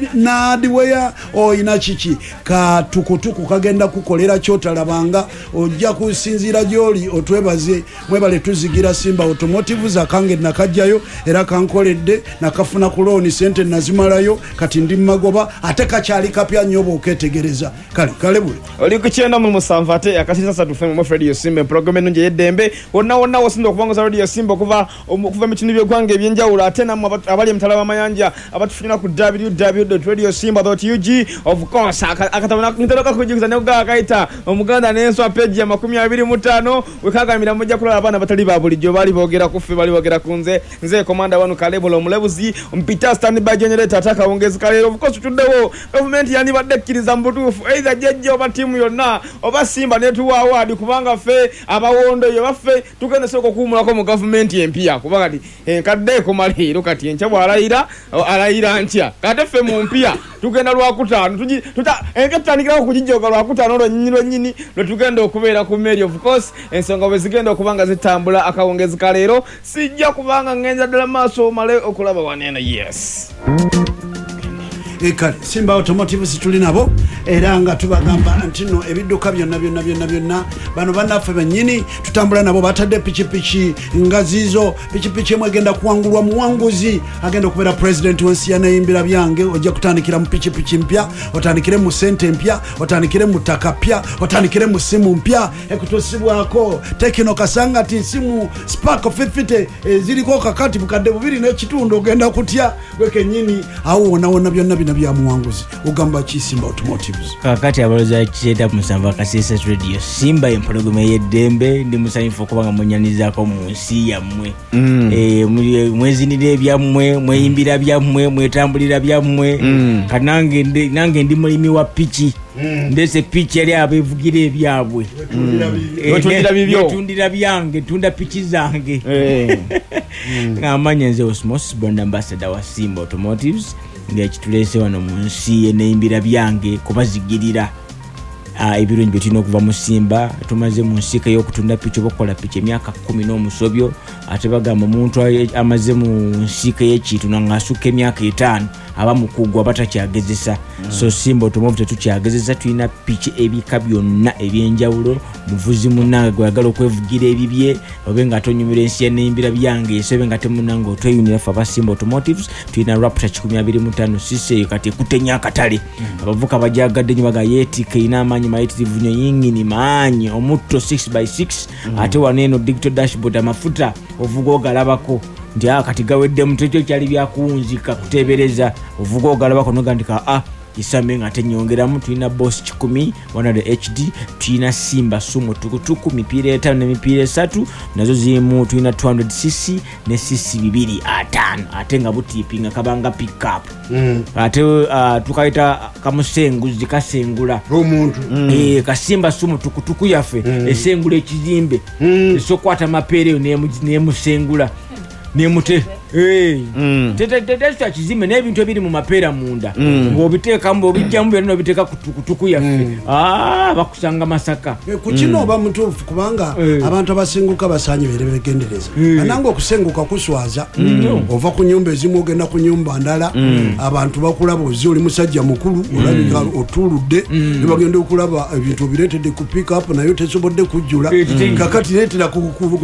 nadiweya oyina kiki katukutuku kagenda kukolera kyotalabanga ojja kusinzira gyoli otwebaze mwebale tuzigira Simba Automotive akange nakajjayo era kankoledde nakafuna ku loan sente nazimalayo kati ndi magoba ate kakyali kapya nyobo oketegereza kale bule oli kuchenda mu musanvate akati sasa tufeme mu Radio Simba program enunje yeddembe wonna wasinda okubanga Radio Simba kuva mitunu by'egwanga ebyenjawulo ate namwe abali mtalaba mayanja abatufunyira ku www.radiosimba.ug of course akatabona nitaloka kujikiza ne kaita omuganda n'enswa page ya 25 wekagamira mujja kulala abana batali babulijjo bali boogera kufe bali boogera kunze nze komanda wanu Kalebo omulebuzi mpita stand by generator ataka ongezi kalero of course tuddewo government yani badekkiriza mbutufu either jejje oba timu yonna oba Simba ne tuwa award kubanga fe abawondo yo baffe tugende soko kuumulako mu government empia kubanga di kadde ko maliro kati enchabo alayira ntya kate fe mu mpia tugenda lwakutano tuta enkatandikira okujijjoga lwakutano olwo nyini lwe tugenda okubeera ku Mary of course ensonga bwe zigenda okubanga zitambula akawongezi kalero sijja kubanga ngenza ddala maaso male okulaba wanene yes ekale Simba Automotive situli nabo era nga tubagamba ntino ebidduka byonna bano banaffe bennyini tutambula nabo batadde pichipichi ngazizo pichipichi mwegenda kuwangulwa muwanguzi agenda okubeera president wensi yanayimbira byange ojja kutandikira mu pichipichi mpya otandikire mu sente mpya otandikire mu ttaka mpya otandikire mu simu mpya ekutusibwako Tekino kasanga ti simu Spark 50 ziriko kakati bukadde 2 n'ekitundu ogenda kutya wekennyini awo wona byonna bya muwanguzi ugamba chi Simba Automotives kakati abaloza kicheta musamba kasisa Radio Simba empologome yeddembe ndi musanyifo kubanga munyanizaako mu nsi yammwe mwezi nire byammwe mweyimbira byammwe mwetambulira byammwe kanange ndi mulimi wa pichi ndese pichi yali abevugira ebyabwe tundira byange tunda pichi zange ngamanya nze Osmos brand ambassador wa Simba Automotives ndia kitulese wano mu nsi eneyimbira byange kubazigirira ebirungi betino kuva mu Simba tumaze mu nsika y'okutunda pichi bokola pichi emyaka 10 n'omusobyo ate bagamba omuntu amaze mu nsika y'ekitu nangasuka emyaka 5 aba mukugwa batakyagezesa so Simba Automotive tukyagezesa tulina pichi ebika byonna ebyenjawulo muvuzi munange gwagala okwevugira ebibye obenga atonyumira ensi eneyimbira byange esebe nga temunange otweyunira fa Simba Automotives tulina Raptor 125 cc kati kutenya akatale abavuka bajagadde nyibaga yetike ina amanyi mayitirivu nyo yingini maanyi omutto 6x6 ate waneno digital dashboard amafuta ovuga ogalabako ndi akati gawedde mutekyo kyali byakuunzika kutebereza ovuga ogalabako nogandika isame ngate nyongeramu tulina Boss 10 100 HD tulina Simba Sumo tukutuku mipira 5 ne mipira 3 nazo zimu tulina 200cc ne cc 2 5 atenga butipinga kabanga pick up ate tukaita kamusenguzi kasengula omuntu kasimba Sumo tukutuku yafe esengula ekizimbe esokwata mapere ne musengula nemute tete kizime n'ebintu ebiri mu mapera munda ng'obiteeka mbo bijjamu byonna obiteeka kutuku yaffe bakusanga Masaka kukino oba mutuufu kubanga abantu abasenguka basaanye begendereza anange okusenguka kuswaza ova ku nyumba ezimu ogenda ku nyumba ndala abantu bakulaba ozi oli musajja mukulu olabika otuludde ne bagenda okulaba ebintu bireetedde ku pick up nayo tesobodde kujjula kakati leetera kutuku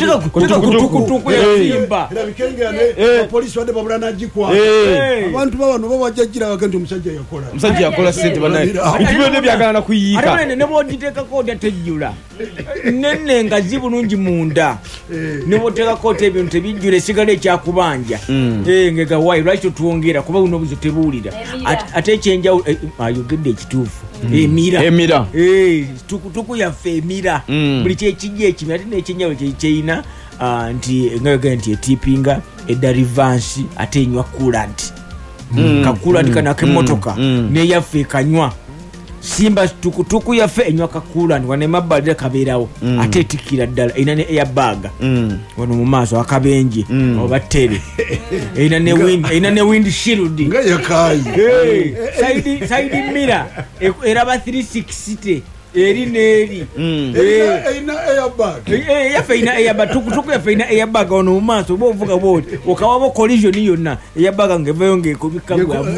yasimba polisi wade babula najikwa abantu babano babajjira bagende omusajja yakola sente banaye itubone byagana kuyika arone ne boditeka koda tejjula nenne ngazi bulungi munda ne boteka kote ebintu tebijjule sigale kyakubanja ngega why right tuongera kuba uno buzo tebulira ate chenja ayogedde ekituufu emira tuku yafe emira buli kyekijje ekimya ate n'ekyenjawo kyeyina nti ngaga nti etipinga edarivansi ate enywa coolant kakulant kana kemotoka ne yaffe kanywa Simba tukutuku yaffe enywa kakulant wane mabbali kabeerawo ate etikira ddala ina ne airbag wano mu maaso akabenje oba tere ina ne windshield ngaya kai side mirror eraba 360 eri neri ina airbag yafe ina airbag tukutuku yafe ina airbag ono mu maaso bo vuga boti okawabo collision yonna airbag ngeveyo ngekubika